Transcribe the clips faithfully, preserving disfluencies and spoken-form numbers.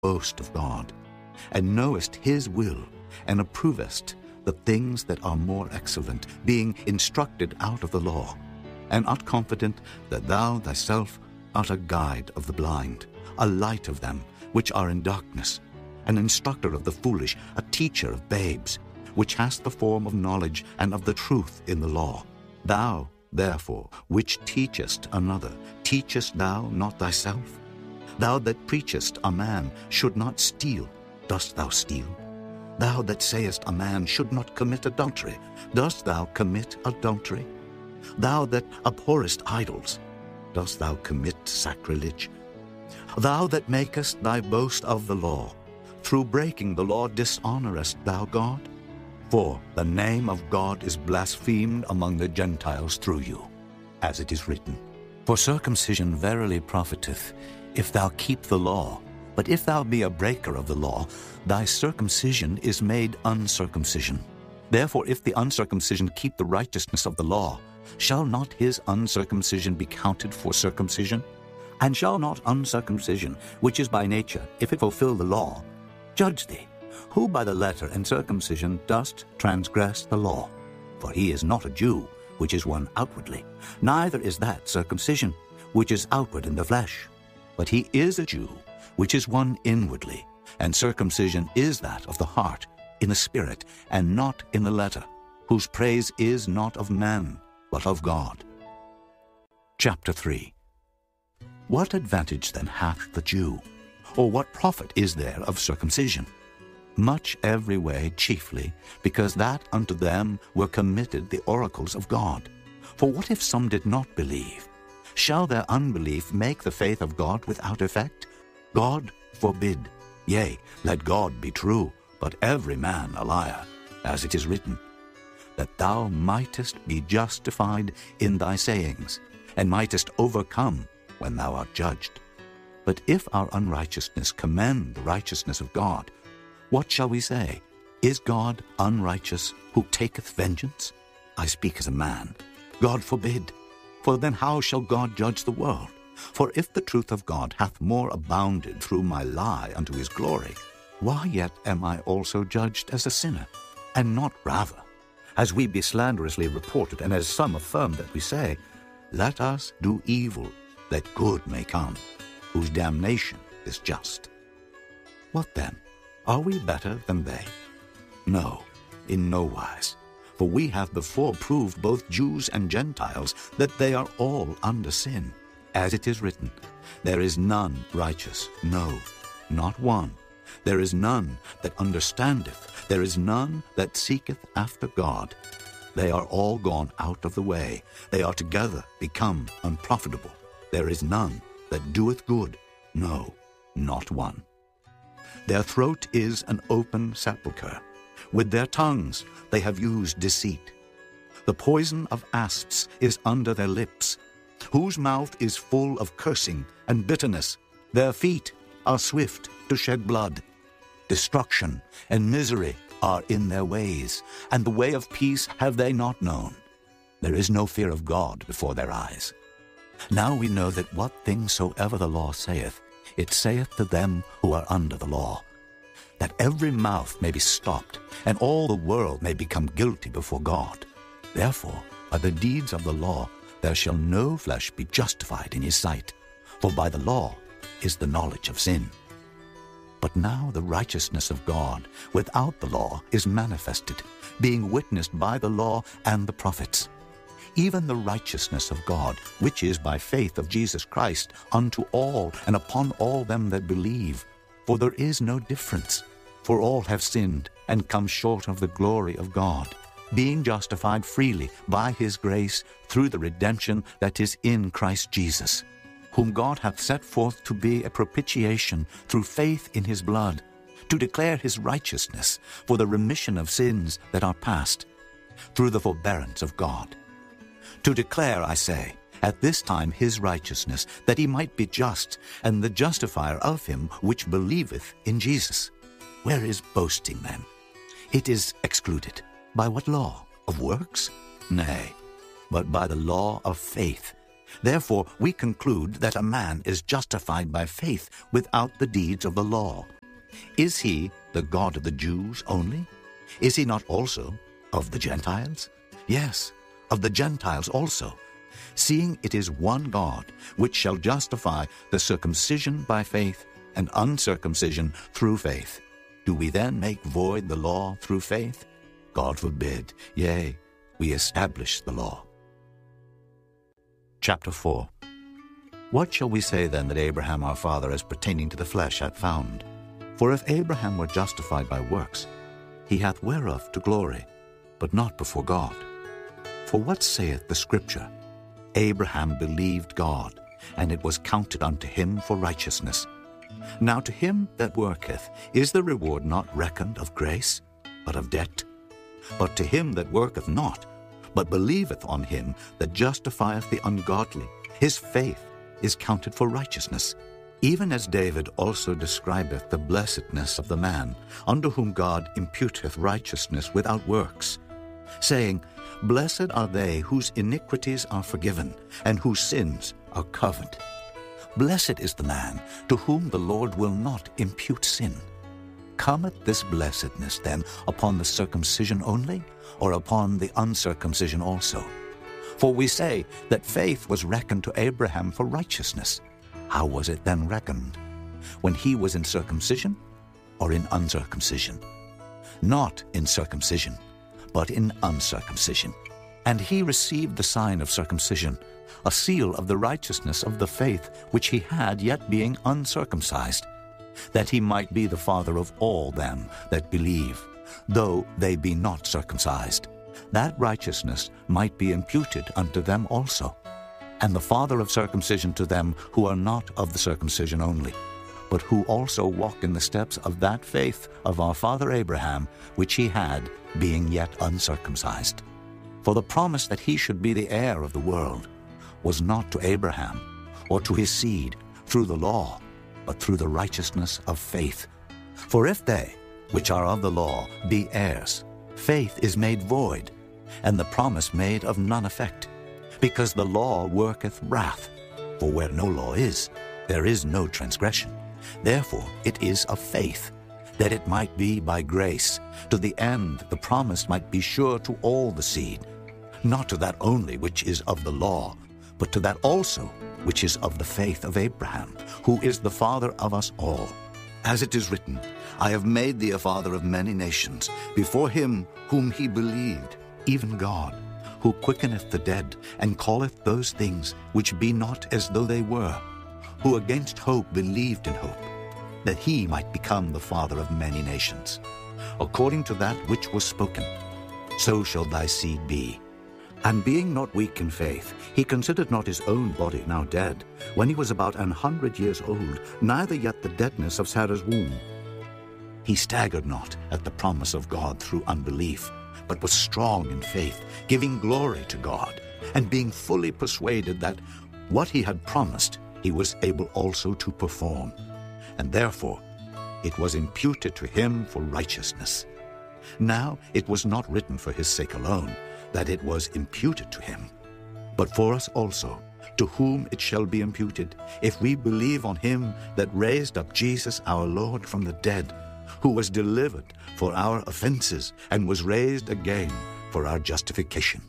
boast of God, and knowest his will, and approvest the things that are more excellent, being instructed out of the law, and art confident that thou thyself art a guide of the blind, a light of them which are in darkness, an instructor of the foolish, a teacher of babes, which hast the form of knowledge and of the truth in the law. Thou, therefore, which teachest another, teachest thou not thyself? Thou that preachest a man should not steal, dost thou steal? Thou that sayest a man should not commit adultery, dost thou commit adultery? Thou that abhorrest idols, dost thou commit sacrilege? Thou that makest thy boast of the law, through breaking the law dishonorest thou God? For the name of God is blasphemed among the Gentiles through you, as it is written, For circumcision verily profiteth, if thou keep the law. But if thou be a breaker of the law, thy circumcision is made uncircumcision. Therefore if the uncircumcision keep the righteousness of the law, shall not his uncircumcision be counted for circumcision? And shall not uncircumcision, which is by nature, if it fulfill the law, judge thee, who by the letter and circumcision dost transgress the law? For he is not a Jew, which is one outwardly, neither is that circumcision, which is outward in the flesh. But he is a Jew, which is one inwardly, and circumcision is that of the heart, in the spirit, and not in the letter, whose praise is not of man, but of God. Chapter three. What advantage then hath the Jew? Or what profit is there of circumcision? Much every way, chiefly, because that unto them were committed the oracles of God. For what if some did not believe? Shall their unbelief make the faith of God without effect? God forbid. Yea, let God be true, but every man a liar, as it is written, that thou mightest be justified in thy sayings, and mightest overcome when thou art judged. But if our unrighteousness commend the righteousness of God, what shall we say? Is God unrighteous, who taketh vengeance? I speak as a man. God forbid. For then how shall God judge the world? For if the truth of God hath more abounded through my lie unto his glory, why yet am I also judged as a sinner, and not rather? As we be slanderously reported, and as some affirm that we say, Let us do evil, that good may come, whose damnation is just. What then? Are we better than they? No, in no wise. For we have before proved both Jews and Gentiles that they are all under sin. As it is written, There is none righteous, no, not one. There is none that understandeth, there is none that seeketh after God. They are all gone out of the way, they are together become unprofitable. There is none that doeth good, no, not one. Their throat is an open sepulchre. With their tongues they have used deceit. The poison of asps is under their lips, whose mouth is full of cursing and bitterness. Their feet are swift to shed blood. Destruction and misery are in their ways, and the way of peace have they not known. There is no fear of God before their eyes. Now we know that what things soever the law saith, it saith to them who are under the law, that every mouth may be stopped, and all the world may become guilty before God. Therefore, by the deeds of the law, there shall no flesh be justified in his sight, for by the law is the knowledge of sin. But now the righteousness of God without the law is manifested, being witnessed by the law and the prophets, even the righteousness of God, which is by faith of Jesus Christ, unto all and upon all them that believe. For there is no difference, for all have sinned and come short of the glory of God, being justified freely by his grace through the redemption that is in Christ Jesus, whom God hath set forth to be a propitiation through faith in his blood, to declare his righteousness for the remission of sins that are past, through the forbearance of God. To declare, I say, at this time his righteousness, that he might be just, and the justifier of him which believeth in Jesus. Where is boasting then? It is excluded. By what law? Of works? Nay, but by the law of faith. Therefore we conclude that a man is justified by faith without the deeds of the law. Is he the God of the Jews only? Is he not also of the Gentiles? Yes, of the Gentiles also. Seeing it is one God, which shall justify the circumcision by faith and uncircumcision through faith. Do we then make void the law through faith? God forbid. Yea, we establish the law. Chapter four. What shall we say then that Abraham our father as pertaining to the flesh hath found? For if Abraham were justified by works, he hath whereof to glory, but not before God. For what saith the Scripture? Abraham believed God, and it was counted unto him for righteousness. Now to him that worketh is the reward not reckoned of grace, but of debt. But to him that worketh not, but believeth on him that justifieth the ungodly, his faith is counted for righteousness. Even as David also describeth the blessedness of the man, unto whom God imputeth righteousness without works, saying, Blessed are they whose iniquities are forgiven, and whose sins are covered. Blessed is the man to whom the Lord will not impute sin. Cometh this blessedness then upon the circumcision only, or upon the uncircumcision also? For we say that faith was reckoned to Abraham for righteousness. How was it then reckoned? When he was in circumcision, or in uncircumcision? Not in circumcision, but in uncircumcision. And he received the sign of circumcision, a seal of the righteousness of the faith which he had, yet being uncircumcised, that he might be the father of all them that believe, though they be not circumcised, that righteousness might be imputed unto them also, and the father of circumcision to them who are not of the circumcision only, but who also walk in the steps of that faith of our father Abraham, which he had, being yet uncircumcised. For the promise that he should be the heir of the world was not to Abraham, or to his seed, through the law, but through the righteousness of faith. For if they, which are of the law, be heirs, faith is made void, and the promise made of none effect, because the law worketh wrath. For where no law is, there is no transgression. Therefore it is of faith, that it might be by grace, to the end the promise might be sure to all the seed, not to that only which is of the law, but to that also which is of the faith of Abraham, who is the father of us all. As it is written, I have made thee a father of many nations, before him whom he believed, even God, who quickeneth the dead, and calleth those things which be not as though they were, who against hope believed in hope, that he might become the father of many nations. According to that which was spoken, so shall thy seed be. And being not weak in faith, he considered not his own body now dead, when he was about an hundred years old, neither yet the deadness of Sarah's womb. He staggered not at the promise of God through unbelief, but was strong in faith, giving glory to God, and being fully persuaded that what he had promised he was able also to perform. And therefore it was imputed to him for righteousness. Now it was not written for his sake alone, that it was imputed to him, but for us also, to whom it shall be imputed, if we believe on him that raised up Jesus our Lord from the dead, who was delivered for our offenses and was raised again for our justification.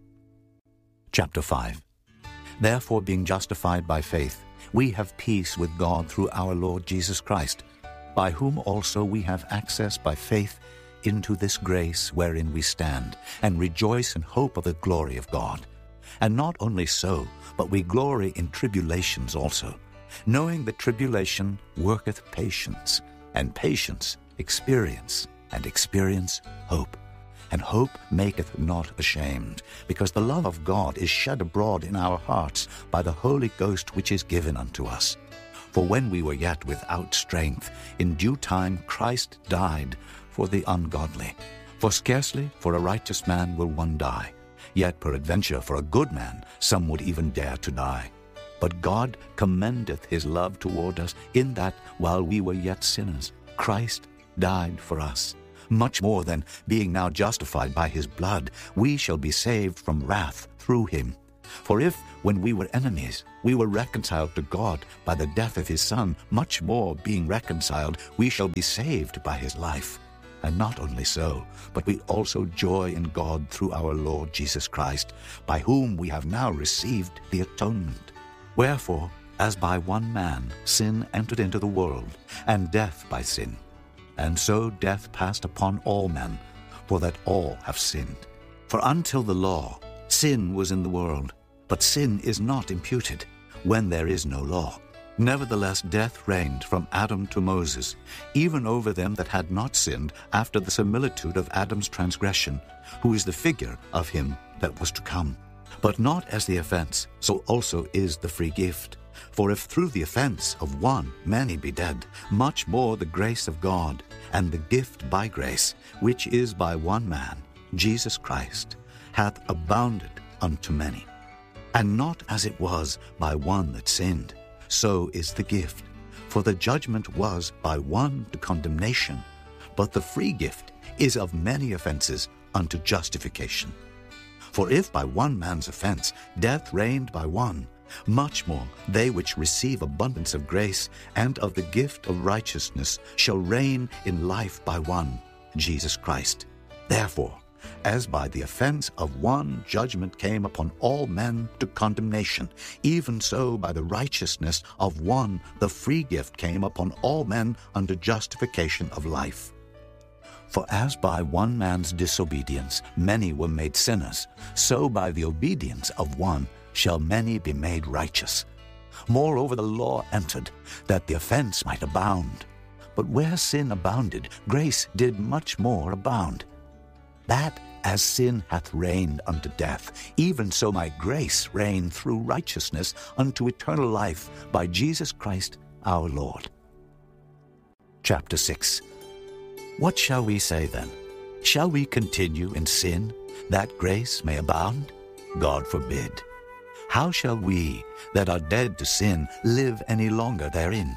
Chapter five. Therefore, being justified by faith, we have peace with God through our Lord Jesus Christ, by whom also we have access by faith into this grace wherein we stand, and rejoice in hope of the glory of God. And not only so, but we glory in tribulations also, knowing that tribulation worketh patience, and patience experience, and experience hope. And hope maketh not ashamed, because the love of God is shed abroad in our hearts by the Holy Ghost which is given unto us. For when we were yet without strength, in due time Christ died for the ungodly. For scarcely for a righteous man will one die, yet peradventure for a good man some would even dare to die. But God commendeth his love toward us, in that while we were yet sinners, Christ died for us. Much more than, being now justified by his blood, we shall be saved from wrath through him. For if, when we were enemies, we were reconciled to God by the death of his Son, much more, being reconciled, we shall be saved by his life. And not only so, but we also joy in God through our Lord Jesus Christ, by whom we have now received the atonement. Wherefore, as by one man sin entered into the world, and death by sin, and so death passed upon all men, for that all have sinned. For until the law, sin was in the world, but sin is not imputed, when there is no law. Nevertheless death reigned from Adam to Moses, even over them that had not sinned, after the similitude of Adam's transgression, who is the figure of him that was to come. But not as the offense, so also is the free gift. For if through the offense of one many be dead, much more the grace of God, and the gift by grace, which is by one man, Jesus Christ, hath abounded unto many. And not as it was by one that sinned, so is the gift. For the judgment was by one to condemnation, but the free gift is of many offenses unto justification. For if by one man's offense death reigned by one, much more they which receive abundance of grace and of the gift of righteousness shall reign in life by one, Jesus Christ. Therefore, as by the offense of one judgment came upon all men to condemnation, even so by the righteousness of one the free gift came upon all men unto justification of life. For as by one man's disobedience many were made sinners, so by the obedience of one shall many be made righteous. Moreover the law entered, that the offense might abound. But where sin abounded, grace did much more abound. That as sin hath reigned unto death, even so might grace reign through righteousness unto eternal life by Jesus Christ our Lord. Chapter six. What shall we say then? Shall we continue in sin, that grace may abound? God forbid. How shall we, that are dead to sin, live any longer therein?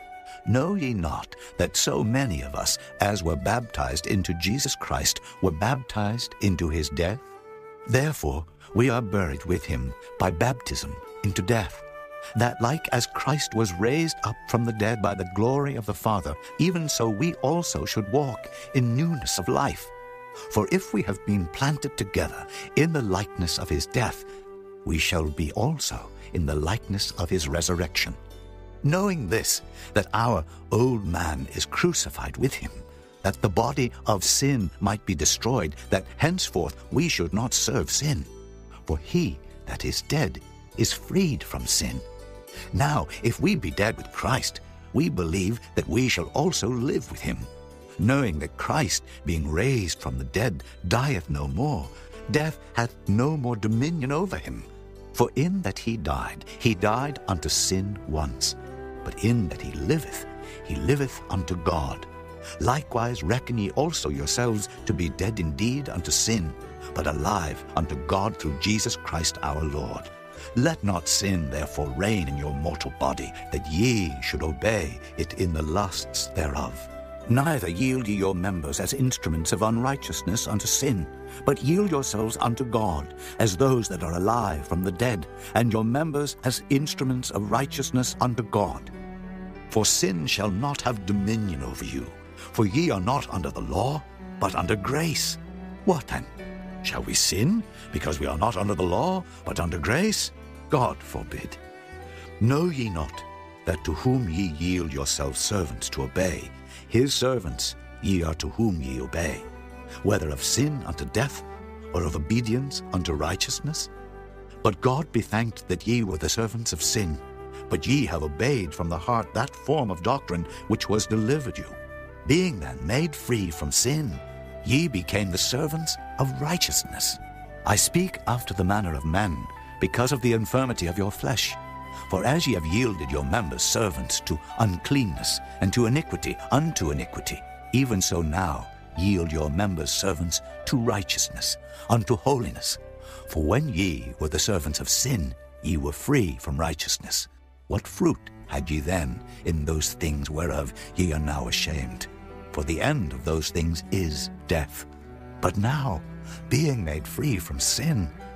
Know ye not that so many of us, as were baptized into Jesus Christ, were baptized into his death? Therefore we are buried with him by baptism into death, that like as Christ was raised up from the dead by the glory of the Father, even so we also should walk in newness of life. For if we have been planted together in the likeness of his death, we shall be also in the likeness of his resurrection. Knowing this, that our old man is crucified with him, that the body of sin might be destroyed, that henceforth we should not serve sin. For he that is dead is freed from sin. Now, if we be dead with Christ, we believe that we shall also live with him, knowing that Christ, being raised from the dead, dieth no more, death hath no more dominion over him. For in that he died, he died unto sin once, but in that he liveth, he liveth unto God. Likewise reckon ye also yourselves to be dead indeed unto sin, but alive unto God through Jesus Christ our Lord. Let not sin therefore reign in your mortal body, that ye should obey it in the lusts thereof. Neither yield ye your members as instruments of unrighteousness unto sin, but yield yourselves unto God, as those that are alive from the dead, and your members as instruments of righteousness unto God. For sin shall not have dominion over you, for ye are not under the law, but under grace. What then? Shall we sin, because we are not under the law, but under grace? God forbid. Know ye not that to whom ye yield yourselves servants to obey, his servants ye are to whom ye obey, whether of sin unto death, or of obedience unto righteousness? But God be thanked that ye were the servants of sin, but ye have obeyed from the heart that form of doctrine which was delivered you. Being then made free from sin, ye became the servants of righteousness. I speak after the manner of men, because of the infirmity of your flesh. For as ye have yielded your members servants to uncleanness, and to iniquity unto iniquity, even so now yield your members servants to righteousness, unto holiness. For when ye were the servants of sin, ye were free from righteousness. What fruit had ye then in those things whereof ye are now ashamed? For the end of those things is death. But now, being made free from sin,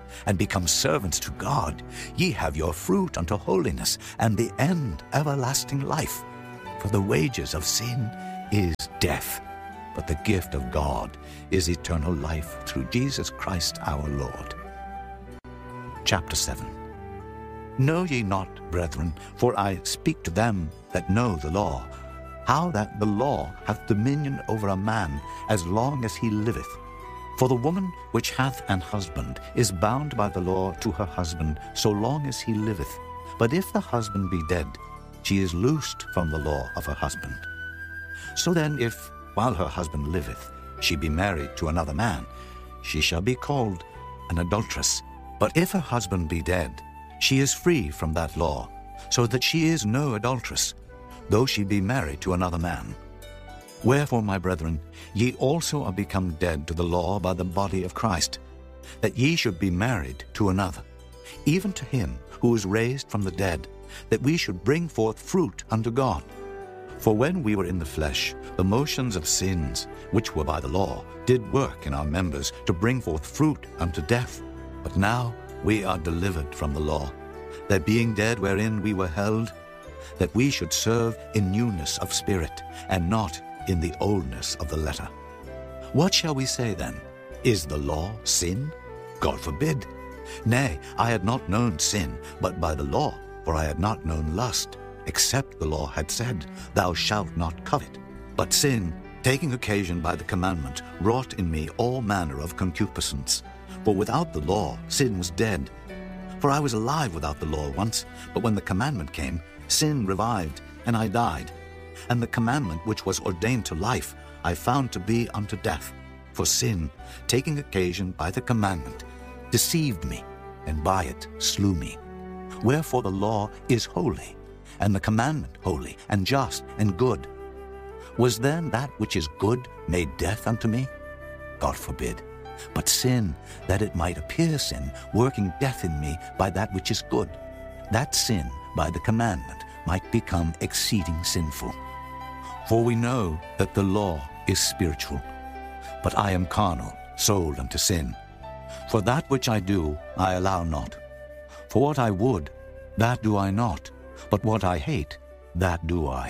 and become servants to God, ye have your fruit unto holiness, and the end everlasting life. For the wages of sin is death, but the gift of God is eternal life through Jesus Christ our Lord. Chapter seven. Know ye not, brethren, for I speak to them that know the law, how that the law hath dominion over a man as long as he liveth. For the woman which hath an husband is bound by the law to her husband so long as he liveth. But if the husband be dead, she is loosed from the law of her husband. So then, if, while her husband liveth, she be married to another man, she shall be called an adulteress. But if her husband be dead, she is free from that law, so that she is no adulteress, though she be married to another man. Wherefore, my brethren, ye also are become dead to the law by the body of Christ, that ye should be married to another, even to him who is raised from the dead, that we should bring forth fruit unto God. For when we were in the flesh, the motions of sins, which were by the law, did work in our members to bring forth fruit unto death. But now we are delivered from the law, that being dead wherein we were held, that we should serve in newness of spirit, and not in the oldness of the letter. What shall we say then? Is the law sin? God forbid. Nay, I had not known sin, but by the law, for I had not known lust, except the law had said, Thou shalt not covet. But sin, taking occasion by the commandment, wrought in me all manner of concupiscence. For without the law sin was dead. For I was alive without the law once, but when the commandment came, sin revived, and I died. And the commandment which was ordained to life I found to be unto death. For sin, taking occasion by the commandment, deceived me, and by it slew me. Wherefore the law is holy, and the commandment holy, and just, and good. Was then that which is good made death unto me? God forbid. But sin, that it might appear sin, working death in me by that which is good, that sin by the commandment might become exceeding sinful. For we know that the law is spiritual, but I am carnal, sold unto sin. For that which I do, I allow not. For what I would, that do I not, but what I hate, that do I.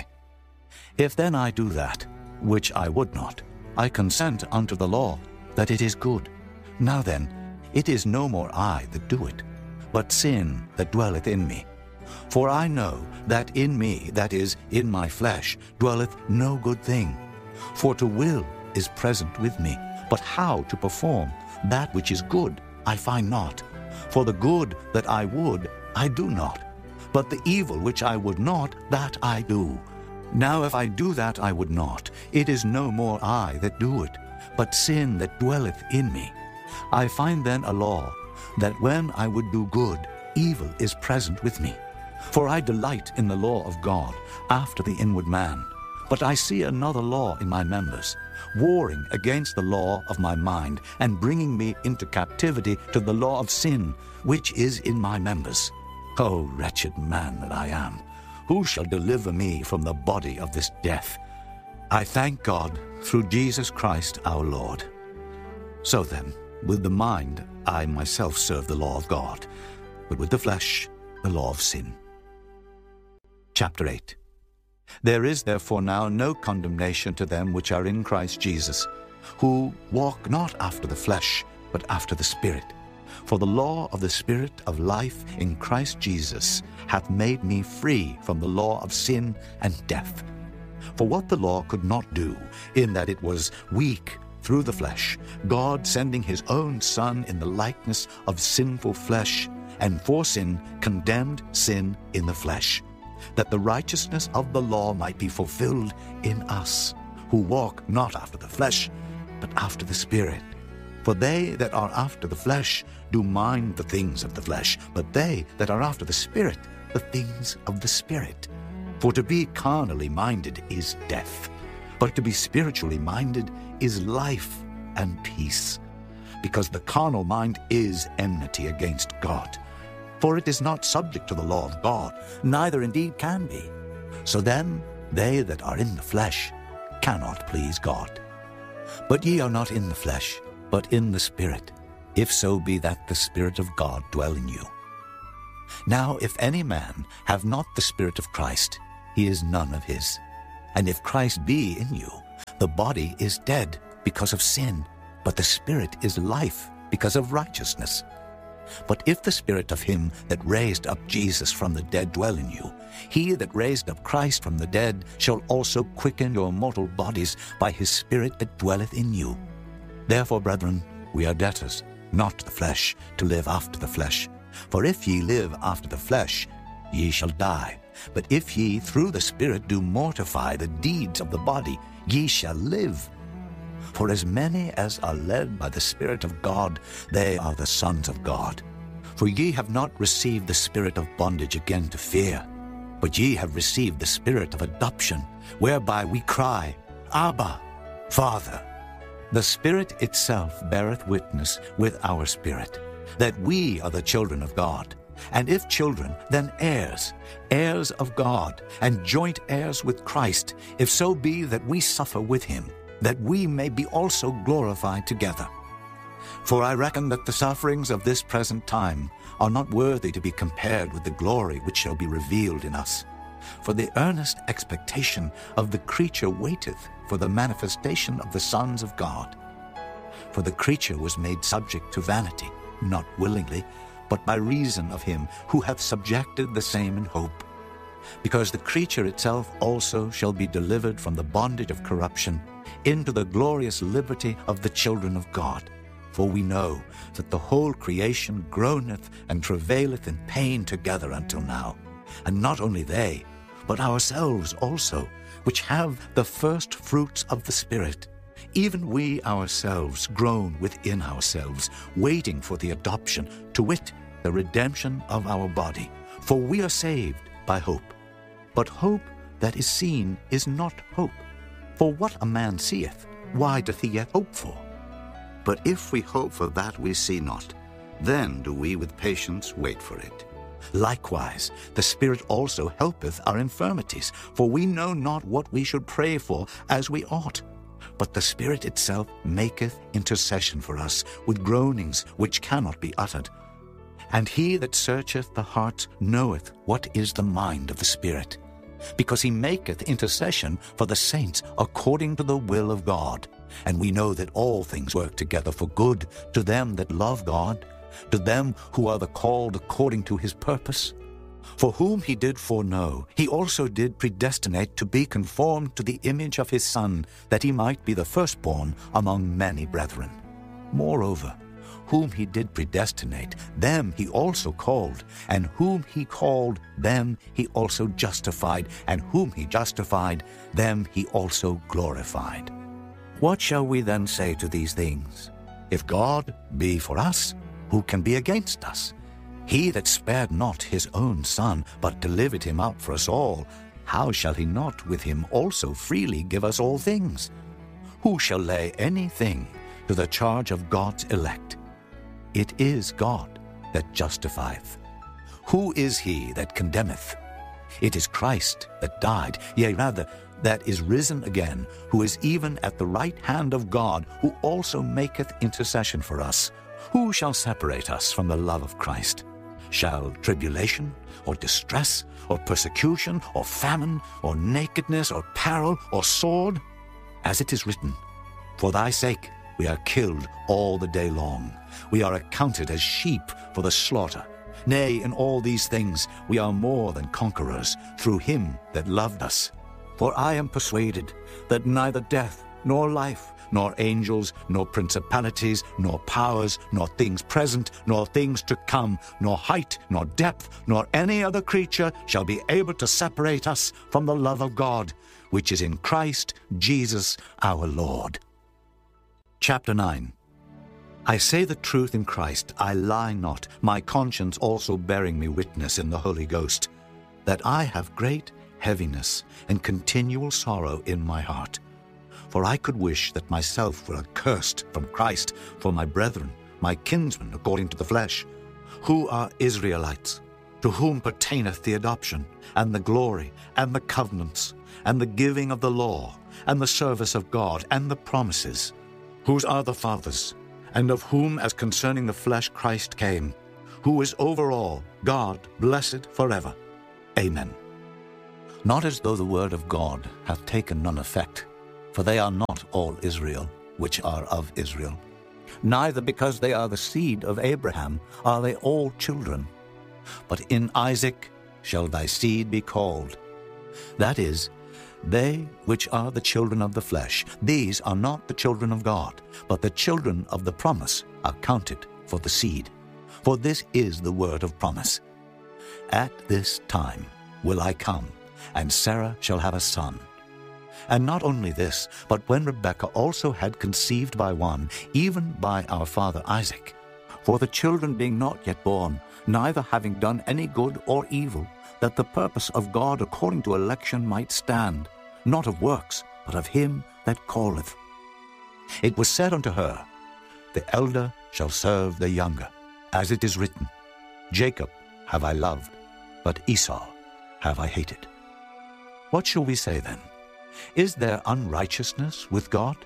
If then I do that, which I would not, I consent unto the law, that it is good. Now then, it is no more I that do it, but sin that dwelleth in me. For I know that in me, that is, in my flesh, dwelleth no good thing. For to will is present with me, but how to perform that which is good I find not. For the good that I would, I do not, but the evil which I would not, that I do. Now if I do that I would not, it is no more I that do it, but sin that dwelleth in me. I find then a law, that when I would do good, evil is present with me. For I delight in the law of God after the inward man. But I see another law in my members, warring against the law of my mind, and bringing me into captivity to the law of sin, which is in my members. O wretched man that I am, who shall deliver me from the body of this death? I thank God through Jesus Christ our Lord. So then, with the mind I myself serve the law of God, but with the flesh the law of sin. Chapter eight. There is therefore now no condemnation to them which are in Christ Jesus, who walk not after the flesh, but after the Spirit. For the law of the Spirit of life in Christ Jesus hath made me free from the law of sin and death. For what the law could not do, in that it was weak through the flesh, God sending his own Son in the likeness of sinful flesh, and for sin condemned sin in the flesh, that the righteousness of the law might be fulfilled in us, who walk not after the flesh, but after the Spirit. For they that are after the flesh do mind the things of the flesh, but they that are after the Spirit, the things of the Spirit. For to be carnally minded is death, but to be spiritually minded is life and peace. Because the carnal mind is enmity against God. For it is not subject to the law of God, neither indeed can be. So then they that are in the flesh cannot please God. But ye are not in the flesh, but in the Spirit, if so be that the Spirit of God dwell in you. Now if any man have not the Spirit of Christ, he is none of his. And if Christ be in you, the body is dead because of sin, but the Spirit is life because of righteousness. But if the Spirit of him that raised up Jesus from the dead dwell in you, he that raised up Christ from the dead shall also quicken your mortal bodies by his Spirit that dwelleth in you. Therefore, brethren, we are debtors, not to the flesh, to live after the flesh. For if ye live after the flesh, ye shall die. But if ye through the Spirit do mortify the deeds of the body, ye shall live. For as many as are led by the Spirit of God, they are the sons of God. For ye have not received the spirit of bondage again to fear, but ye have received the Spirit of adoption, whereby we cry, Abba, Father. The Spirit itself beareth witness with our spirit, that we are the children of God. And if children, then heirs, heirs of God, and joint heirs with Christ, if so be that we suffer with him, that we may be also glorified together. For I reckon that the sufferings of this present time are not worthy to be compared with the glory which shall be revealed in us. For the earnest expectation of the creature waiteth for the manifestation of the sons of God. For the creature was made subject to vanity, not willingly, but by reason of him who hath subjected the same in hope. Because the creature itself also shall be delivered from the bondage of corruption into the glorious liberty of the children of God. For we know that the whole creation groaneth and travaileth in pain together until now. And not only they, but ourselves also, which have the first fruits of the Spirit, even we ourselves groan within ourselves, waiting for the adoption, to wit, the redemption of our body. For we are saved by hope. But hope that is seen is not hope. For what a man seeth, why doth he yet hope for? But if we hope for that we see not, then do we with patience wait for it. Likewise, the Spirit also helpeth our infirmities, for we know not what we should pray for as we ought. But the Spirit itself maketh intercession for us with groanings which cannot be uttered. And he that searcheth the heart knoweth what is the mind of the Spirit, because he maketh intercession for the saints according to the will of God. And we know that all things work together for good to them that love God, to them who are the called according to his purpose. For whom he did foreknow, he also did predestinate to be conformed to the image of his Son, that he might be the firstborn among many brethren. Moreover, whom he did predestinate, them he also called, and whom he called, them he also justified, and whom he justified, them he also glorified. What shall we then say to these things? If God be for us, who can be against us? He that spared not his own Son, but delivered him up for us all, how shall he not with him also freely give us all things? Who shall lay anything to the charge of God's elect? It is God that justifieth. Who is he that condemneth? It is Christ that died, yea rather, that is risen again, who is even at the right hand of God, who also maketh intercession for us. Who shall separate us from the love of Christ? Shall tribulation, or distress, or persecution, or famine, or nakedness, or peril, or sword? As it is written, For thy sake we are killed all the day long. We are accounted as sheep for the slaughter. Nay, in all these things we are more than conquerors, through him that loved us. For I am persuaded that neither death, nor life, nor angels, nor principalities, nor powers, nor things present, nor things to come, nor height, nor depth, nor any other creature shall be able to separate us from the love of God, which is in Christ Jesus our Lord. Chapter nine. I say the truth in Christ, I lie not, my conscience also bearing me witness in the Holy Ghost, that I have great heaviness and continual sorrow in my heart. For I could wish that myself were accursed from Christ for my brethren, my kinsmen according to the flesh, who are Israelites, to whom pertaineth the adoption, and the glory, and the covenants, and the giving of the law, and the service of God, and the promises, whose are the fathers, and of whom as concerning the flesh Christ came, who is over all, God, blessed forever. Amen. Not as though the word of God hath taken none effect, for they are not all Israel, which are of Israel. Neither because they are the seed of Abraham are they all children. But in Isaac shall thy seed be called. That is, they which are the children of the flesh, these are not the children of God, but the children of the promise are counted for the seed. For this is the word of promise. At this time will I come, and Sarah shall have a son. And not only this, but when Rebekah also had conceived by one, even by our father Isaac, for the children being not yet born, neither having done any good or evil, that the purpose of God according to election might stand, not of works, but of him that calleth. It was said unto her, The elder shall serve the younger, as it is written, Jacob have I loved, but Esau have I hated. What shall we say then? Is there unrighteousness with God?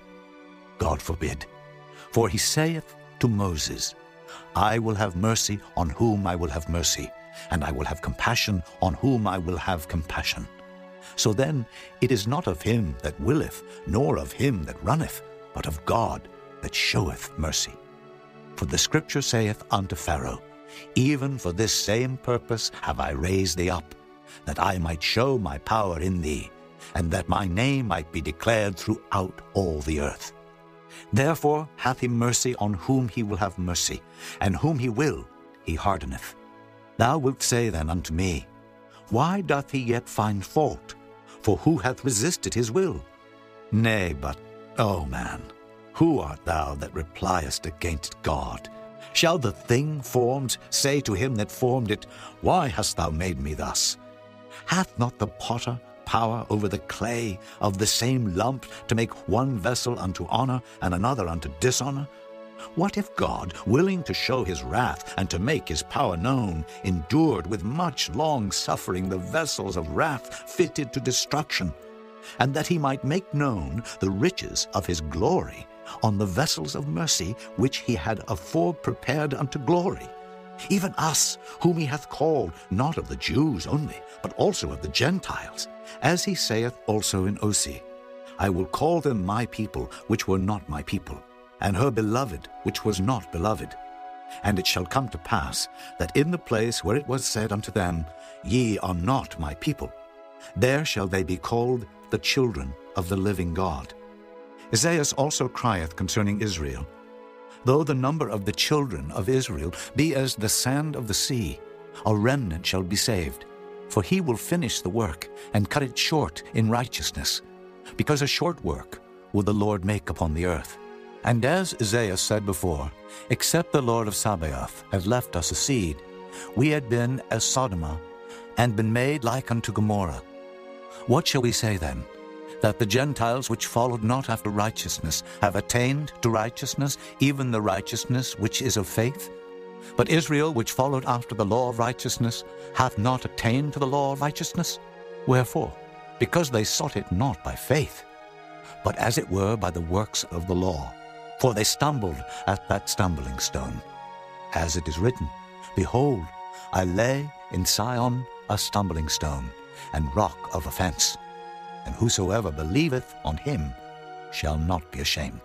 God forbid. For he saith to Moses, I will have mercy on whom I will have mercy, and I will have compassion on whom I will have compassion. So then it is not of him that willeth, nor of him that runneth, but of God that showeth mercy. For the Scripture saith unto Pharaoh, Even for this same purpose have I raised thee up, that I might show my power in thee, and that my name might be declared throughout all the earth. Therefore hath he mercy on whom he will have mercy, and whom he will he hardeneth. Thou wilt say then unto me, Why doth he yet find fault? For who hath resisted his will? Nay, but, O man, who art thou that repliest against God? Shall the thing formed say to him that formed it, Why hast thou made me thus? Hath not the potter power over the clay of the same lump to make one vessel unto honor and another unto dishonor? What if God, willing to show his wrath and to make his power known, endured with much long suffering the vessels of wrath fitted to destruction, and that he might make known the riches of his glory on the vessels of mercy which he had afore prepared unto glory? Even us, whom he hath called, not of the Jews only, but also of the Gentiles, as he saith also in Osee, I will call them my people, which were not my people, and her beloved, which was not beloved. And it shall come to pass, that in the place where it was said unto them, Ye are not my people, there shall they be called the children of the living God. Esaias also crieth concerning Israel, Though the number of the children of Israel be as the sand of the sea, a remnant shall be saved. For he will finish the work, and cut it short in righteousness, because a short work will the Lord make upon the earth. And as Isaiah said before, Except the Lord of Sabaoth had left us a seed, we had been as Sodom, and been made like unto Gomorrah. What shall we say then? That the Gentiles which followed not after righteousness have attained to righteousness, even the righteousness which is of faith? But Israel, which followed after the law of righteousness, hath not attained to the law of righteousness. Wherefore? Because they sought it not by faith, but as it were by the works of the law. For they stumbled at that stumbling stone. As it is written, Behold, I lay in Sion a stumbling stone, and rock of offense. And whosoever believeth on him shall not be ashamed.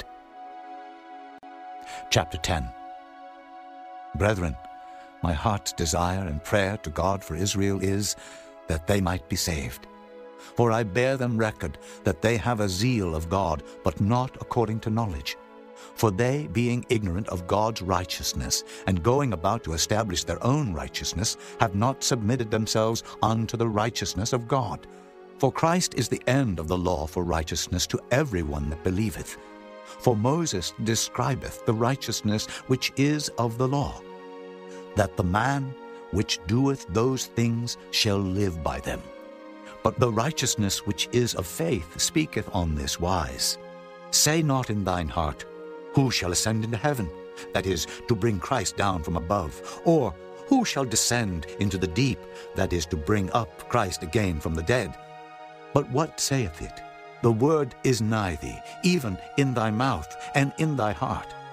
Chapter ten. Brethren, my heart's desire and prayer to God for Israel is that they might be saved. For I bear them record that they have a zeal of God, but not according to knowledge. For they, being ignorant of God's righteousness, and going about to establish their own righteousness, have not submitted themselves unto the righteousness of God. For Christ is the end of the law for righteousness to every one that believeth. For Moses describeth the righteousness which is of the law, that the man which doeth those things shall live by them. But the righteousness which is of faith speaketh on this wise, Say not in thine heart, Who shall ascend into heaven? That is, to bring Christ down from above. Or, Who shall descend into the deep? That is, to bring up Christ again from the dead. But what saith it? The word is nigh thee, even in thy mouth and in thy heart.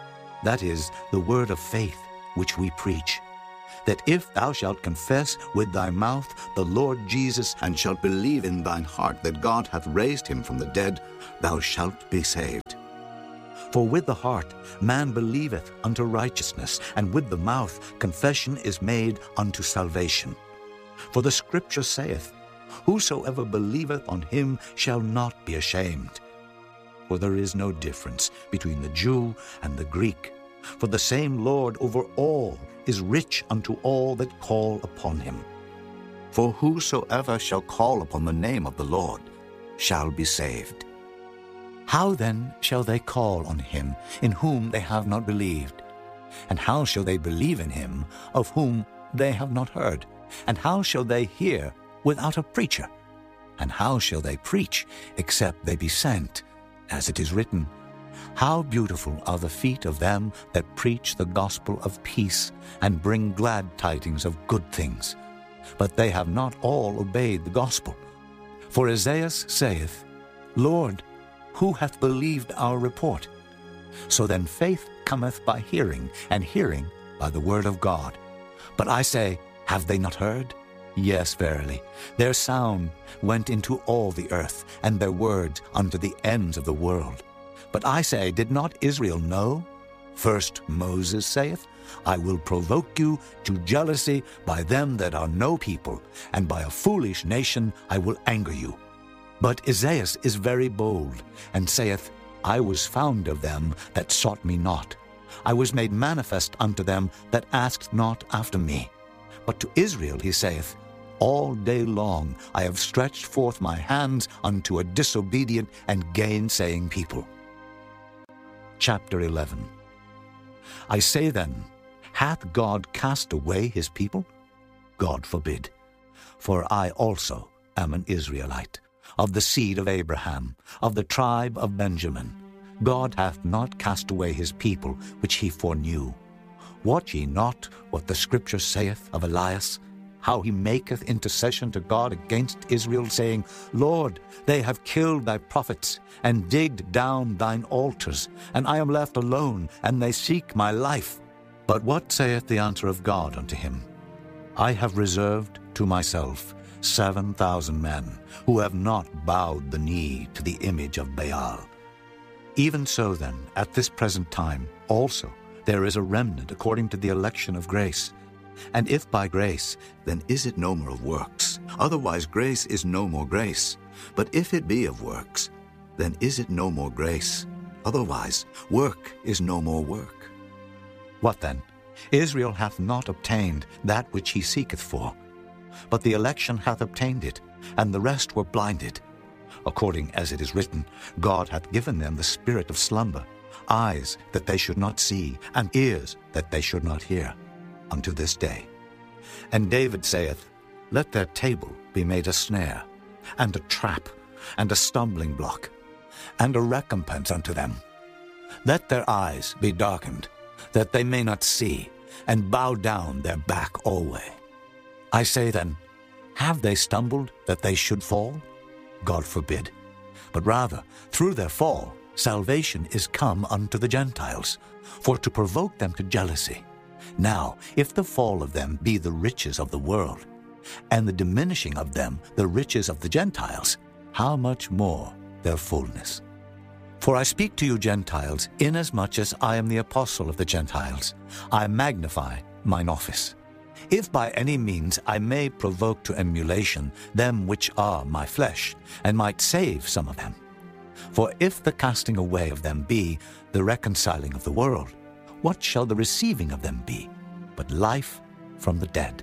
that is, the word of faith which we preach, that if thou shalt confess with thy mouth the Lord Jesus, and shalt believe in thine heart that God hath raised him from the dead, thou shalt be saved. For with the heart man believeth unto righteousness, and with the mouth confession is made unto salvation. For the Scripture saith, Whosoever believeth on him shall not be ashamed. For there is no difference between the Jew and the Greek, for the same Lord over all is rich unto all that call upon him. For whosoever shall call upon the name of the Lord shall be saved. How then shall they call on him in whom they have not believed? And how shall they believe in him of whom they have not heard? And how shall they hear without a preacher? And how shall they preach except they be sent? As it is written, How beautiful are the feet of them that preach the gospel of peace, and bring glad tidings of good things. But they have not all obeyed the gospel. For Isaiah saith, Lord, who hath believed our report? So then faith cometh by hearing, and hearing by the word of God. But I say, have they not heard? Yes, verily, their sound went into all the earth, and their words unto the ends of the world. But I say, did not Israel know? First Moses saith, I will provoke you to jealousy by them that are no people, and by a foolish nation I will anger you. But Isaiah is very bold, and saith, I was found of them that sought me not. I was made manifest unto them that asked not after me. But to Israel he saith, All day long I have stretched forth my hands unto a disobedient and gainsaying people. Chapter eleven. I say then, hath God cast away his people? God forbid. For I also am an Israelite, of the seed of Abraham, of the tribe of Benjamin. God hath not cast away his people which he foreknew. Wot ye not what the Scripture saith of Elias, how he maketh intercession to God against Israel, saying, Lord, they have killed thy prophets, and digged down thine altars, and I am left alone, and they seek my life. But what saith the answer of God unto him? I have reserved to myself seven thousand men, who have not bowed the knee to the image of Baal. Even so then, at this present time also there is a remnant according to the election of grace. And if by grace, then is it no more of works? Otherwise grace is no more grace. But if it be of works, then is it no more grace? Otherwise work is no more work. What then? Israel hath not obtained that which he seeketh for. But the election hath obtained it, and the rest were blinded. According as it is written, God hath given them the spirit of slumber, eyes that they should not see, and ears that they should not hear, unto this day. And David saith, Let their table be made a snare, and a trap, and a stumbling block, and a recompense unto them. Let their eyes be darkened, that they may not see, and bow down their back alway. I say then, have they stumbled that they should fall? God forbid. But rather, through their fall, salvation is come unto the Gentiles, for to provoke them to jealousy. Now, if the fall of them be the riches of the world, and the diminishing of them the riches of the Gentiles, how much more their fullness? For I speak to you Gentiles, inasmuch as I am the apostle of the Gentiles. I magnify mine office. If by any means I may provoke to emulation them which are my flesh, and might save some of them. For if the casting away of them be the reconciling of the world, what shall the receiving of them be, but life from the dead?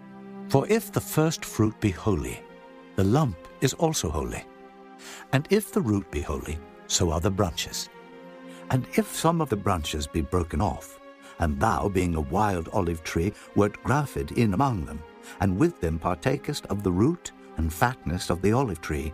For if the first fruit be holy, the lump is also holy. And if the root be holy, so are the branches. And if some of the branches be broken off, and thou, being a wild olive tree, wert grafted in among them, and with them partakest of the root and fatness of the olive tree,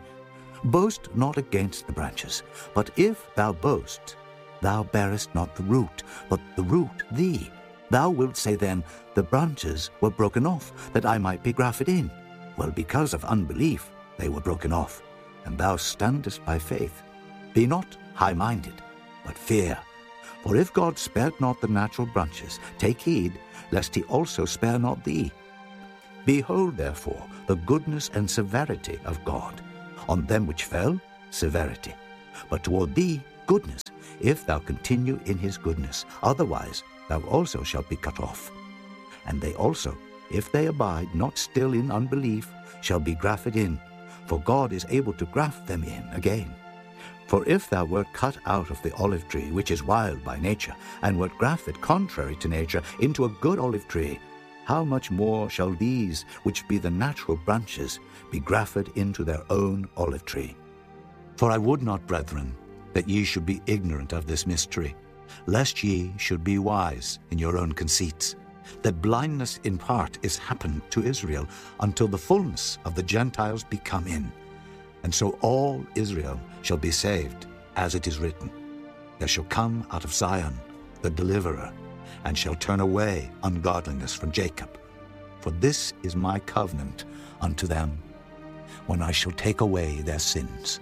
boast not against the branches. But if thou boast, thou bearest not the root, but the root thee. Thou wilt say then, the branches were broken off, that I might be grafted in. Well, because of unbelief they were broken off, and thou standest by faith. Be not high-minded, but fear. For if God spared not the natural branches, take heed, lest he also spare not thee. Behold, therefore, the goodness and severity of God. On them which fell, severity. But toward thee, goodness, if thou continue in his goodness. Otherwise, thou also shalt be cut off. And they also, if they abide not still in unbelief, shall be grafted in. For God is able to graft them in again. For if thou wert cut out of the olive tree, which is wild by nature, and wert grafted contrary to nature into a good olive tree, how much more shall these, which be the natural branches, be grafted into their own olive tree? For I would not, brethren, that ye should be ignorant of this mystery, lest ye should be wise in your own conceits, that blindness in part is happened to Israel, until the fullness of the Gentiles be come in. And so all Israel shall be saved, as it is written, There shall come out of Zion the deliverer, and shall turn away ungodliness from Jacob. For this is my covenant unto them, when I shall take away their sins.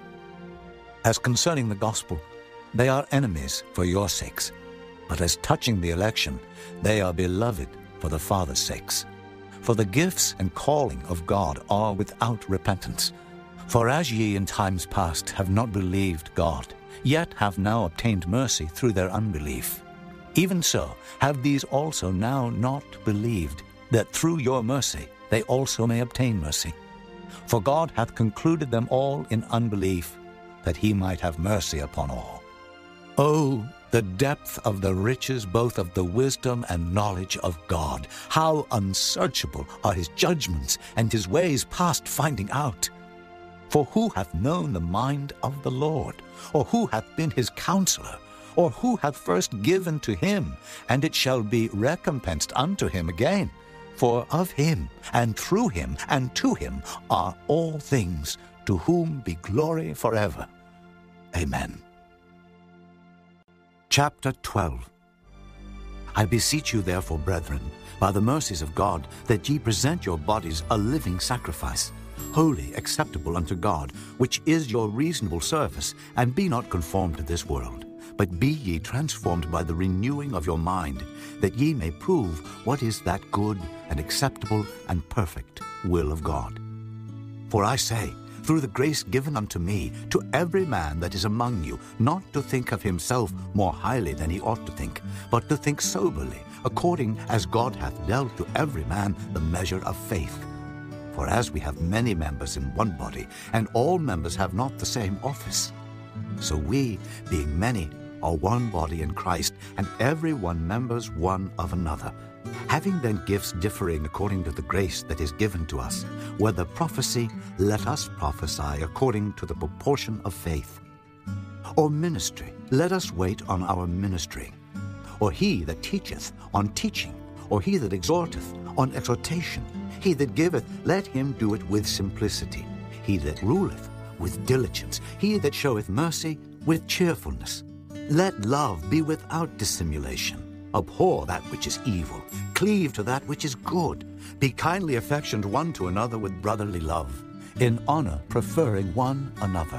As concerning the gospel, they are enemies for your sakes, but as touching the election, they are beloved for the Father's sakes. For the gifts and calling of God are without repentance. For as ye in times past have not believed God, yet have now obtained mercy through their unbelief, even so have these also now not believed, that through your mercy they also may obtain mercy. For God hath concluded them all in unbelief, that he might have mercy upon all. Oh, the depth of the riches both of the wisdom and knowledge of God! How unsearchable are his judgments, and his ways past finding out! For who hath known the mind of the Lord? Or who hath been his counselor? Or who hath first given to him, and it shall be recompensed unto him again? For of him, and through him, and to him are all things, to whom be glory forever. Amen. Chapter twelve. I beseech you therefore, brethren, by the mercies of God, that ye present your bodies a living sacrifice, holy, acceptable unto God, which is your reasonable service, and be not conformed to this world, but be ye transformed by the renewing of your mind, that ye may prove what is that good and acceptable and perfect will of God. For I say, through the grace given unto me, to every man that is among you, not to think of himself more highly than he ought to think, but to think soberly, according as God hath dealt to every man the measure of faith. For as we have many members in one body, and all members have not the same office, so we, being many, are one body in Christ, and every one members one of another. Having then gifts differing according to the grace that is given to us, whether prophecy, let us prophesy according to the proportion of faith. Or ministry, let us wait on our ministering. Or he that teacheth, on teaching. Or he that exhorteth, on exhortation. He that giveth, let him do it with simplicity. He that ruleth, with diligence. He that showeth mercy, with cheerfulness. Let love be without dissimulation. Abhor that which is evil. Cleave to that which is good. Be kindly affectioned one to another with brotherly love, in honor preferring one another.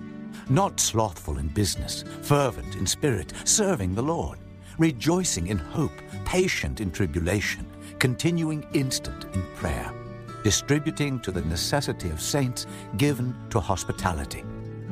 Not slothful in business, fervent in spirit, serving the Lord, rejoicing in hope, patient in tribulation, continuing instant in prayer, distributing to the necessity of saints, given to hospitality.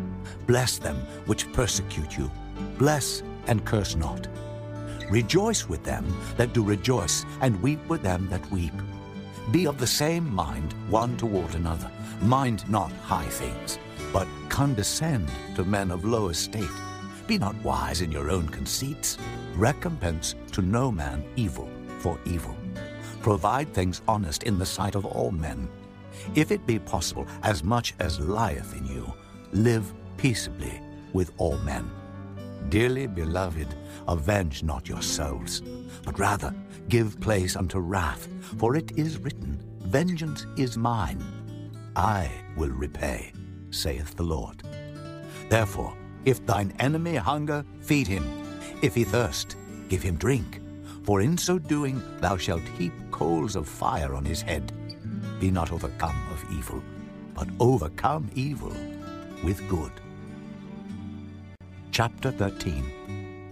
Bless them which persecute you. Bless and curse not. Rejoice with them that do rejoice, and weep with them that weep. Be of the same mind one toward another. Mind not high things, but condescend to men of low estate. Be not wise in your own conceits. Recompense to no man evil for evil. Provide things honest in the sight of all men. If it be possible, as much as lieth in you, live peaceably with all men. Dearly beloved, avenge not yourselves, but rather give place unto wrath, for it is written, Vengeance is mine, I will repay, saith the Lord. Therefore, if thine enemy hunger, feed him. If he thirst, give him drink. For in so doing thou shalt heap coals of fire on his head. Be not overcome of evil, but overcome evil with good. Chapter thirteen.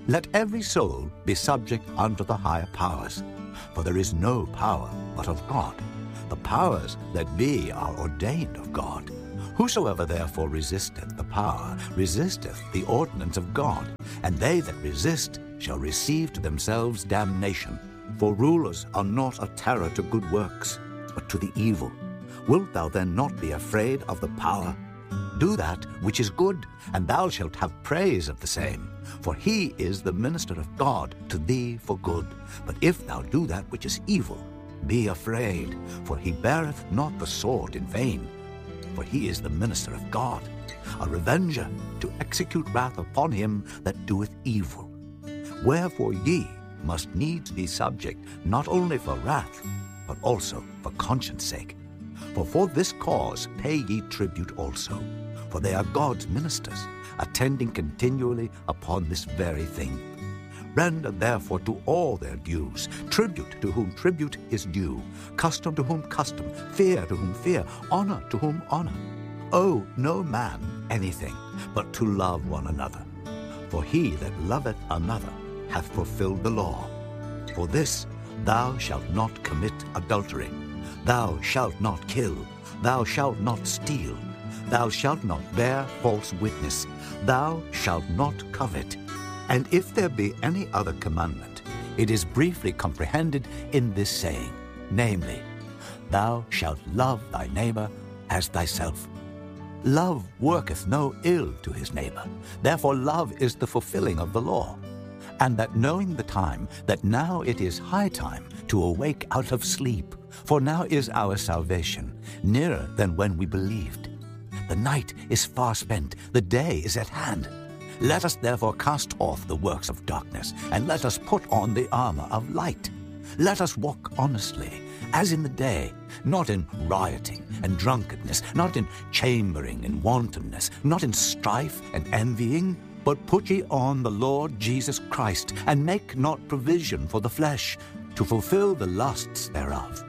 Let every soul be subject unto the higher powers, for there is no power but of God. The powers that be are ordained of God. Whosoever therefore resisteth the power resisteth the ordinance of God, and they that resist shall receive to themselves damnation. For rulers are not a terror to good works, but to the evil. Wilt thou then not be afraid of the power? Do that which is good, and thou shalt have praise of the same. For he is the minister of God to thee for good. But if thou do that which is evil, be afraid, for he beareth not the sword in vain. For he is the minister of God, a revenger, to execute wrath upon him that doeth evil. Wherefore ye must needs be subject, not only for wrath, but also for conscience sake. For for this cause pay ye tribute also, for they are God's ministers, attending continually upon this very thing. Render therefore to all their dues, tribute to whom tribute is due, custom to whom custom, fear to whom fear, honor to whom honor. Owe no man anything, but to love one another. For he that loveth another hath fulfilled the law. For this, thou shalt not commit adultery, thou shalt not kill, thou shalt not steal, thou shalt not bear false witness, thou shalt not covet. And if there be any other commandment, it is briefly comprehended in this saying, namely, thou shalt love thy neighbor as thyself. Love worketh no ill to his neighbor. Therefore love is the fulfilling of the law. And that knowing the time, that now it is high time to awake out of sleep, for now is our salvation nearer than when we believed. The night is far spent, the day is at hand. Let us therefore cast off the works of darkness, and let us put on the armor of light. Let us walk honestly, as in the day, not in rioting and drunkenness, not in chambering and wantonness, not in strife and envying, but put ye on the Lord Jesus Christ, and make not provision for the flesh, to fulfill the lusts thereof.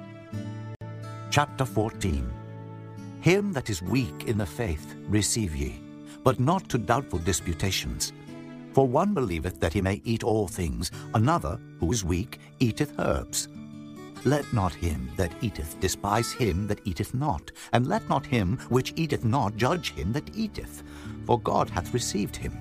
Chapter fourteen. Him that is weak in the faith receive ye, but not to doubtful disputations. For one believeth that he may eat all things, another, who is weak, eateth herbs. Let not him that eateth despise him that eateth not, and let not him which eateth not judge him that eateth, for God hath received him.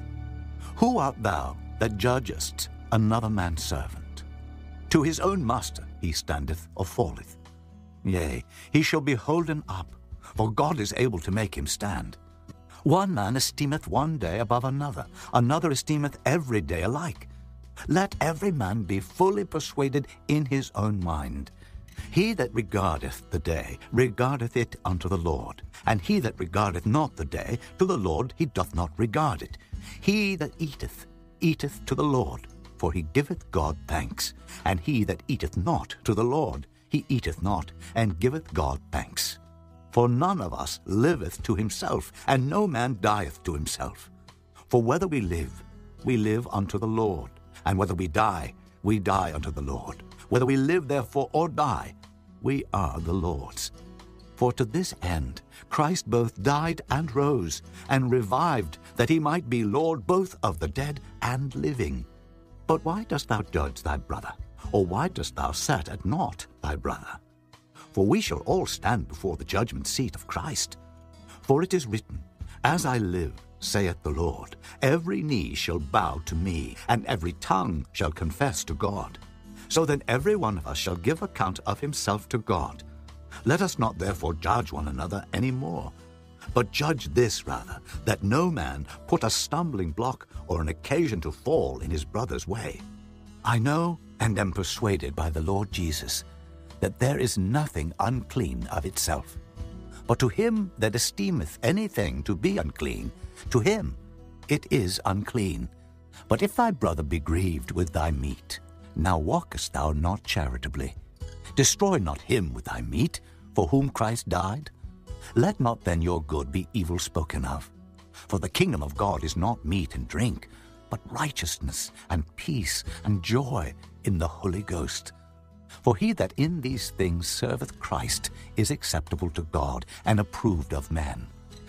Who art thou that judgest another man's servant? To his own master he standeth or falleth. Yea, he shall be holden up, for God is able to make him stand. One man esteemeth one day above another, another esteemeth every day alike. Let every man be fully persuaded in his own mind. He that regardeth the day regardeth it unto the Lord, and he that regardeth not the day, to the Lord he doth not regard it. He that eateth, eateth to the Lord, for he giveth God thanks. And he that eateth not to the Lord, he eateth not, and giveth God thanks. For none of us liveth to himself, and no man dieth to himself. For whether we live, we live unto the Lord, and whether we die, we die unto the Lord. Whether we live therefore or die, we are the Lord's. For to this end Christ both died and rose, and revived, that he might be Lord both of the dead and living. But why dost thou judge thy brother? Or why dost thou set at naught thy brother? For we shall all stand before the judgment seat of Christ. For it is written, As I live, saith the Lord, every knee shall bow to me, and every tongue shall confess to God. So then every one of us shall give account of himself to God. Let us not therefore judge one another any more, but judge this rather, that no man put a stumbling block or an occasion to fall in his brother's way. I know and am persuaded by the Lord Jesus that there is nothing unclean of itself. But to him that esteemeth anything to be unclean, to him it is unclean. But if thy brother be grieved with thy meat, now walkest thou not charitably. Destroy not him with thy meat, for whom Christ died. Let not then your good be evil spoken of. For the kingdom of God is not meat and drink, but righteousness and peace and joy in the Holy Ghost. For he that in these things serveth Christ is acceptable to God and approved of men.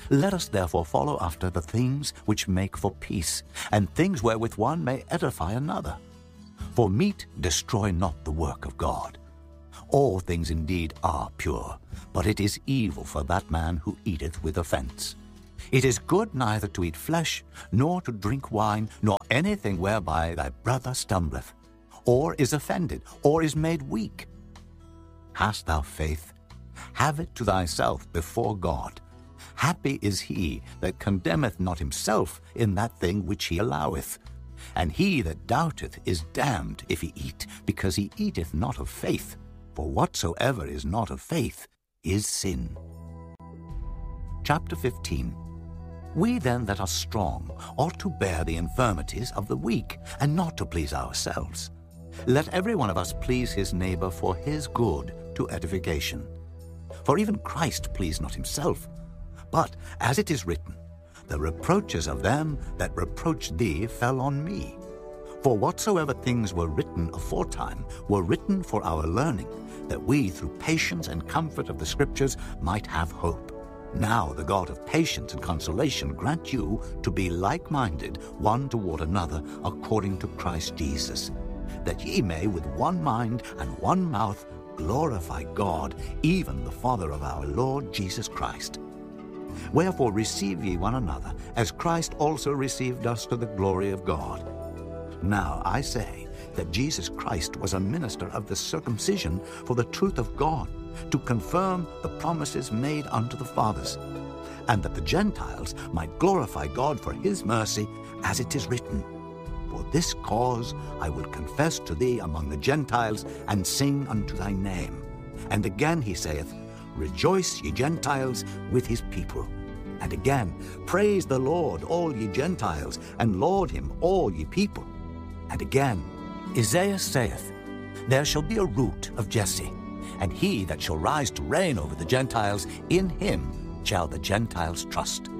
Let us therefore follow after the things which make for peace, and things wherewith one may edify another. For meat destroy not the work of God. All things indeed are pure, but it is evil for that man who eateth with offence. It is good neither to eat flesh, nor to drink wine, nor anything whereby thy brother stumbleth, or is offended, or is made weak. Hast thou faith? Have it to thyself before God. Happy is he that condemneth not himself in that thing which he alloweth. And he that doubteth is damned if he eat, because he eateth not of faith. For whatsoever is not of faith is sin. Chapter fifteen. We then that are strong ought to bear the infirmities of the weak, and not to please ourselves. Let every one of us please his neighbor for his good, to edification. For even Christ pleased not himself, but, as it is written, the reproaches of them that reproached thee fell on me. For whatsoever things were written aforetime were written for our learning, that we through patience and comfort of the Scriptures might have hope. Now the God of patience and consolation grant you to be like-minded one toward another according to Christ Jesus, that ye may with one mind and one mouth glorify God, even the Father of our Lord Jesus Christ. Wherefore receive ye one another, as Christ also received us to the glory of God. Now I say that Jesus Christ was a minister of the circumcision for the truth of God, to confirm the promises made unto the fathers, and that the Gentiles might glorify God for his mercy, as it is written, For this cause I will confess to thee among the Gentiles, and sing unto thy name. And again he saith, Rejoice, ye Gentiles, with his people. And again, Praise the Lord, all ye Gentiles, and laud him, all ye people. And again, Isaiah saith, There shall be a root of Jesse, and he that shall rise to reign over the Gentiles, in him shall the Gentiles trust.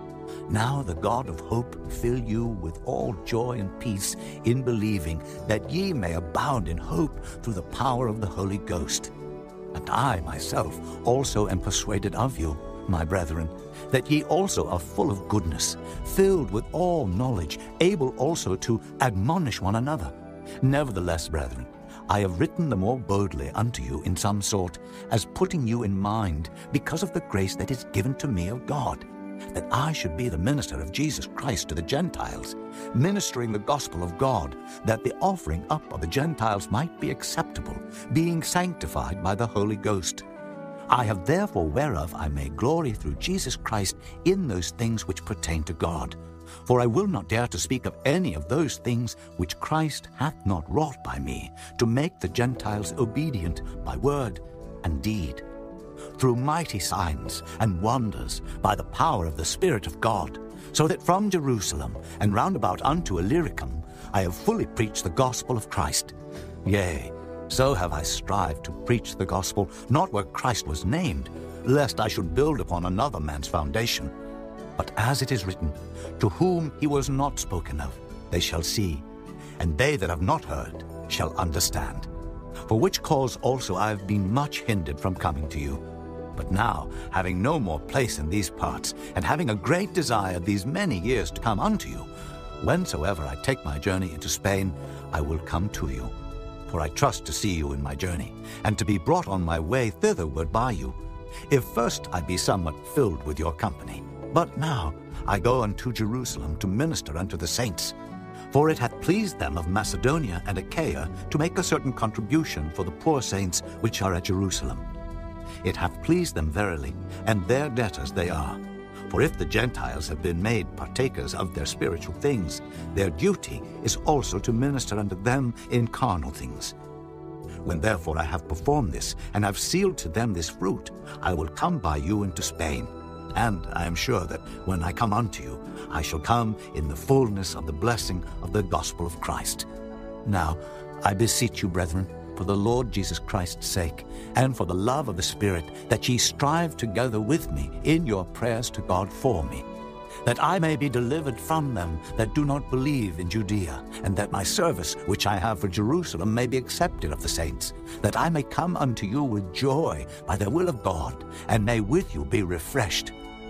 Now the God of hope fill you with all joy and peace in believing, that ye may abound in hope through the power of the Holy Ghost. And I myself also am persuaded of you, my brethren, that ye also are full of goodness, filled with all knowledge, able also to admonish one another. Nevertheless, brethren, I have written the more boldly unto you in some sort, as putting you in mind, because of the grace that is given to me of God, that I should be the minister of Jesus Christ to the Gentiles, ministering the gospel of God, that the offering up of the Gentiles might be acceptable, being sanctified by the Holy Ghost. I have therefore whereof I may glory through Jesus Christ in those things which pertain to God. For I will not dare to speak of any of those things which Christ hath not wrought by me, to make the Gentiles obedient by word and deed, through mighty signs and wonders, by the power of the Spirit of God, so that from Jerusalem and round about unto Illyricum I have fully preached the gospel of Christ. Yea, so have I strived to preach the gospel, not where Christ was named, lest I should build upon another man's foundation. But as it is written, To whom he was not spoken of, they shall see, and they that have not heard shall understand. For which cause also I have been much hindered from coming to you. But now, having no more place in these parts, and having a great desire these many years to come unto you, whensoever I take my journey into Spain, I will come to you. For I trust to see you in my journey, and to be brought on my way thitherward by you, if first I be somewhat filled with your company. But now I go unto Jerusalem to minister unto the saints. For it hath pleased them of Macedonia and Achaia to make a certain contribution for the poor saints which are at Jerusalem. It hath pleased them verily, and their debtors they are. For if the Gentiles have been made partakers of their spiritual things, their duty is also to minister unto them in carnal things. When therefore I have performed this, and have sealed to them this fruit, I will come by you into Spain. And I am sure that when I come unto you, I shall come in the fullness of the blessing of the gospel of Christ. Now I beseech you, brethren, for the Lord Jesus Christ's sake, and for the love of the Spirit, that ye strive together with me in your prayers to God for me, that I may be delivered from them that do not believe in Judea, and that my service which I have for Jerusalem may be accepted of the saints, that I may come unto you with joy by the will of God, and may with you be refreshed.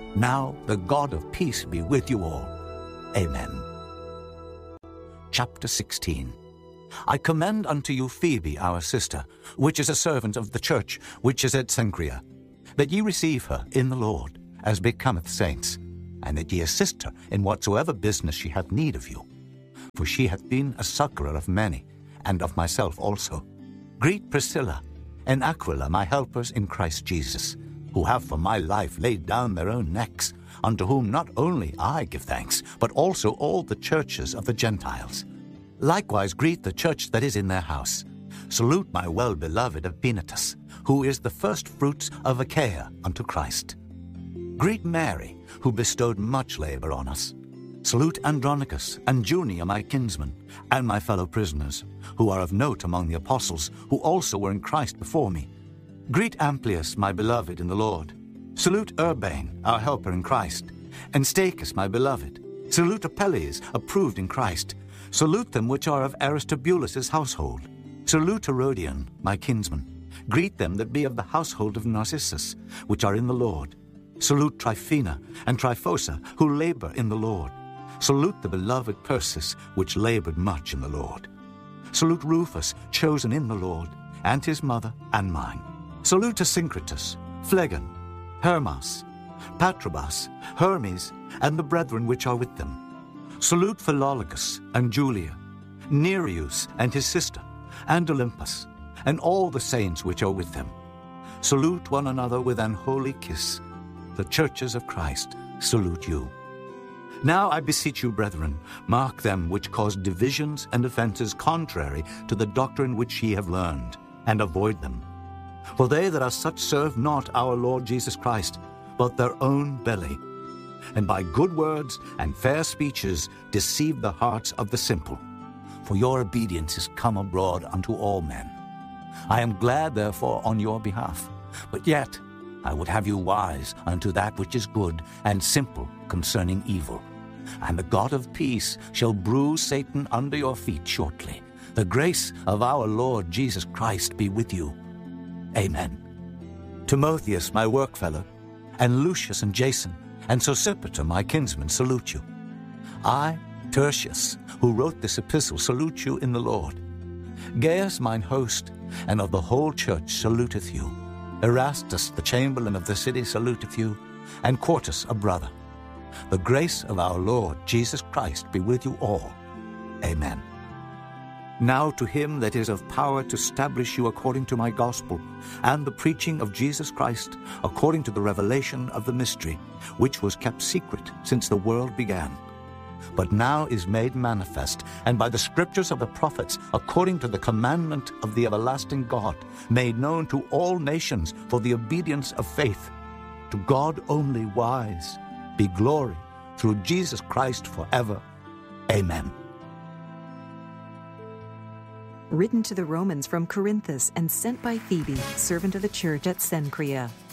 Now the God of peace be with you all. Amen. Chapter sixteen. I commend unto you Phoebe, our sister, which is a servant of the church which is at Cenchrea, that ye receive her in the Lord, as becometh saints, and that ye assist her in whatsoever business she hath need of you. For she hath been a succourer of many, and of myself also. Greet Priscilla and Aquila, my helpers in Christ Jesus, who have for my life laid down their own necks, unto whom not only I give thanks, but also all the churches of the Gentiles. Likewise greet the church that is in their house. Salute my well-beloved Epaenetus, who is the first fruits of Achaia unto Christ. Greet Mary, who bestowed much labor on us. Salute Andronicus and Junia, my kinsmen, and my fellow prisoners, who are of note among the apostles, who also were in Christ before me. Greet Amplias, my beloved in the Lord. Salute Urbane, our helper in Christ, and Stachys, my beloved. Salute Apelles, approved in Christ. Salute them which are of Aristobulus' household. Salute Herodion, my kinsman. Greet them that be of the household of Narcissus, which are in the Lord. Salute Tryphena and Tryphosa, who labor in the Lord. Salute the beloved Persis, which labored much in the Lord. Salute Rufus, chosen in the Lord, and his mother and mine. Salute Asyncritus, Phlegon, Hermas, Patrobas, Hermes, and the brethren which are with them. Salute Philologus and Julia, Nereus and his sister, and Olympus, and all the saints which are with them. Salute one another with an holy kiss. The churches of Christ salute you. Now I beseech you, brethren, mark them which cause divisions and offenses contrary to the doctrine which ye have learned, and avoid them. For they that are such serve not our Lord Jesus Christ, but their own belly, and by good words and fair speeches deceive the hearts of the simple. For your obedience is come abroad unto all men. I am glad therefore on your behalf, but yet I would have you wise unto that which is good, and simple concerning evil. And the God of peace shall bruise Satan under your feet shortly. The grace of our Lord Jesus Christ be with you. Amen. Timotheus, my workfellow, and Lucius and Jason, and Sosipater, my kinsman, salute you. I, Tertius, who wrote this epistle, salute you in the Lord. Gaius, mine host, and of the whole church, saluteth you. Erastus, the chamberlain of the city, saluteth you, and Quartus, a brother. The grace of our Lord Jesus Christ be with you all. Amen. Now to him that is of power to establish you according to my gospel, and the preaching of Jesus Christ, according to the revelation of the mystery, which was kept secret since the world began, but now is made manifest, and by the scriptures of the prophets, according to the commandment of the everlasting God, made known to all nations for the obedience of faith. To God only wise be glory through Jesus Christ forever. Amen. Written to the Romans from Corinthus and sent by Phoebe, servant of the church at Cenchrea.